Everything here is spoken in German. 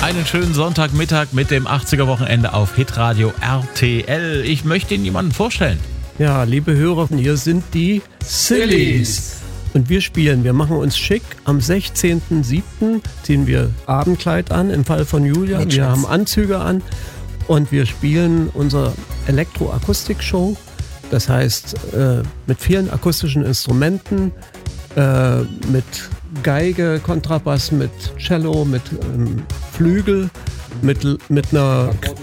Einen schönen Sonntagmittag mit dem 80er-Wochenende auf Hitradio RTL. Ich möchte Ihnen jemanden vorstellen. Ja, liebe Hörer, hier sind die Sillies. Und wir machen uns schick. Am 16.07. ziehen wir Abendkleid an, im Fall von Julia. Wir haben Anzüge an und wir spielen unsere Elektroakustik-Show. Das heißt, mit vielen akustischen Instrumenten, mit Geige, Kontrabass, mit Cello, mit Flügel, mit einer